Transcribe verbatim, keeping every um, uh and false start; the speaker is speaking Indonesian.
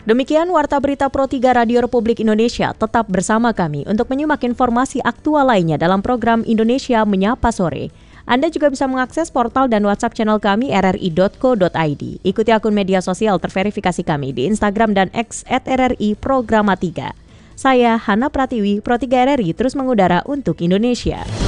Demikian Warta Berita Pro tiga Radio Republik Indonesia. Tetap bersama kami untuk menyimak informasi aktual lainnya dalam program Indonesia Menyapa Sore. Anda juga bisa mengakses portal dan WhatsApp channel kami r r i dot co dot i d. Ikuti akun media sosial terverifikasi kami di Instagram dan X at r r i programa tiga. Saya Hana Pratiwi, Pro tiga R R I terus mengudara untuk Indonesia.